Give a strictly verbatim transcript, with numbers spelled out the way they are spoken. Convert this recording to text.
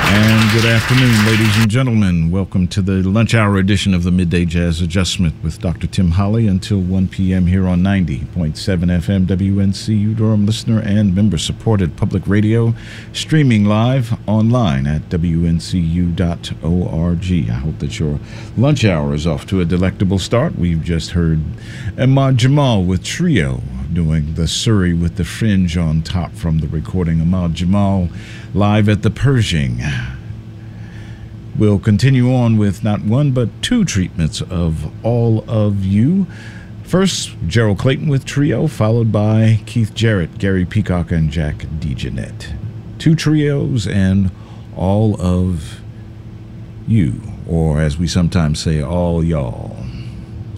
And good afternoon, ladies and gentlemen. Welcome to the lunch hour edition of the Midday Jazz Adjustment with Doctor Tim Holly until one p.m. here on ninety point seven F M W N C U, Durham listener and member-supported public radio, streaming live online at W N C U dot org. I hope that your lunch hour is off to a delectable start. We've just heard Ahmad Jamal with Trio doing the Surrey with the Fringe on top from the recording Ahmad Jamal live at the Pershing. We'll continue on with not one but two treatments of All of You. First, Gerald Clayton with Trio, followed by Keith Jarrett, Gary Peacock, and Jack DeJohnette. Two trios and All of You, or as we sometimes say, all y'all.